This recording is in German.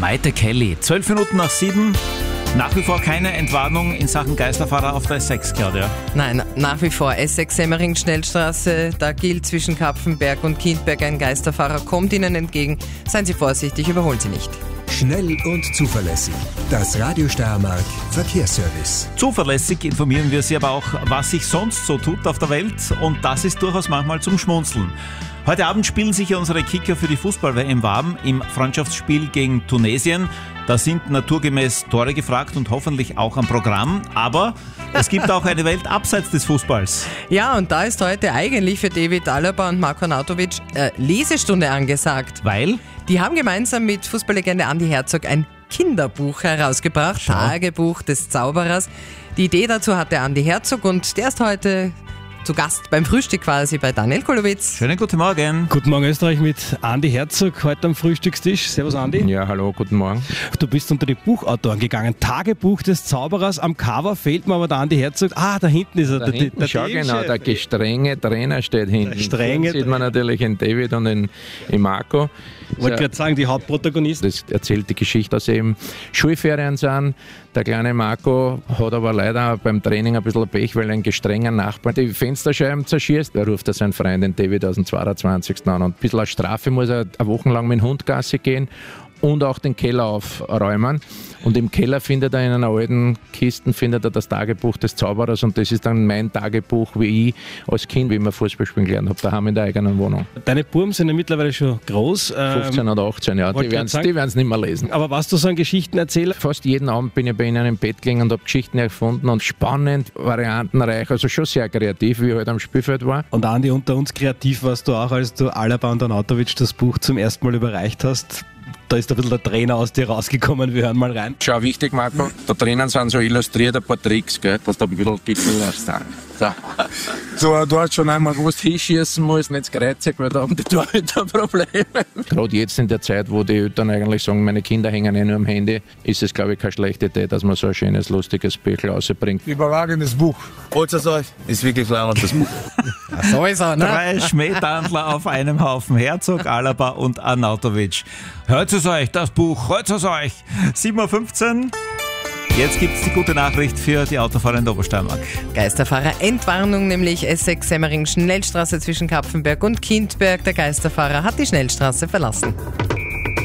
Maite Kelly. 12 Minuten nach 7. Nach wie vor keine Entwarnung in Sachen Geisterfahrer auf der S6, Claudia. Nein, nach wie vor S6 Semmering Schnellstraße, da gilt zwischen Kapfenberg und Kindberg ein Geisterfahrer kommt Ihnen entgegen. Seien Sie vorsichtig, überholen Sie nicht. Schnell und zuverlässig. Das Radio Steiermark Verkehrsservice. Zuverlässig informieren wir Sie aber auch, was sich sonst so tut auf der Welt, und das ist durchaus manchmal zum Schmunzeln. Heute Abend spielen sich ja unsere Kicker für die Fußball-WM warm im Freundschaftsspiel gegen Tunesien. Da sind naturgemäß Tore gefragt und hoffentlich auch am Programm. Aber es gibt auch eine Welt abseits des Fußballs. Ja, und da ist heute eigentlich für David Alaba und Marko Arnautovic Lesestunde angesagt. Weil? Die haben gemeinsam mit Fußballlegende Andi Herzog ein Kinderbuch herausgebracht. Schau. Tagebuch des Zauberers. Die Idee dazu hatte Andi Herzog und der ist heute zu Gast beim Frühstück quasi bei Daniel Kolowitz. Schönen guten Morgen. Guten Morgen Österreich mit Andi Herzog heute am Frühstückstisch. Servus Andi. Ja, hallo, guten Morgen. Du bist unter die Buchautoren gegangen. Tagebuch des Zauberers. Am Cover fehlt mir aber der Andi Herzog. Ah, da hinten ist er. Da hinten, schau genau, der gestrenge Trainer steht hinten. Der strenge sieht man natürlich in David und in Marco. Ich wollte gerade sagen, die Hauptprotagonisten. Das erzählt die Geschichte, dass sie eben Schulferien sind. Der kleine Marco hat aber leider beim Training ein bisschen Pech, weil ein gestrenger Nachbar die Fensterscheiben zerschießt. Da ruft er seinen Freund, den David, aus dem 22. an. Und ein bisschen als Strafe muss er eine Woche lang mit dem Hund Gassi gehen und auch den Keller aufräumen. Und im Keller findet er in einer alten Kiste das Tagebuch des Zauberers, und das ist dann mein Tagebuch, wie ich als Kind, wie ich mir Fußball spielen gelernt habe, daheim in der eigenen Wohnung. Deine Buben sind ja mittlerweile schon groß. 15 oder 18, ja, die werden es nicht mehr lesen. Aber warst du so ein Geschichtenerzähler? Fast jeden Abend bin ich bei ihnen im Bett gelegen und habe Geschichten erfunden, und spannend, variantenreich, also schon sehr kreativ, wie ich halt am Spielfeld war. Und Andi, unter uns kreativ warst du auch, als du Alaba und Arnautovic das Buch zum ersten Mal überreicht hast. Da ist ein bisschen der Trainer aus dir rausgekommen, wir hören mal rein. Schau, wichtig, Marco, da drinnen sind so illustriert ein paar Tricks, gell, dass du ein bisschen Gipfel lässt. So, du hast schon einmal gewusst, hinschießen musst, nicht kreuzig, weil da haben die Torhüter Probleme. Gerade jetzt in der Zeit, wo die Eltern eigentlich sagen, meine Kinder hängen nur am Handy, ist es, glaube ich, keine schlechte Idee, dass man so ein schönes, lustiges Büchlein rausbringt. Überragendes Buch. Holt es euch, ist wirklich ein das Buch. So ist er, ne? 3 Schmähdandler auf einem Haufen. Herzog, Alaba und Arnautovic. Hört es euch, das Buch, hört es euch. 7.15 Uhr. Jetzt gibt es die gute Nachricht für die Autofahrer in der Obersteiermark. Geisterfahrer Entwarnung, nämlich S6 Semmering Schnellstraße zwischen Kapfenberg und Kindberg. Der Geisterfahrer hat die Schnellstraße verlassen.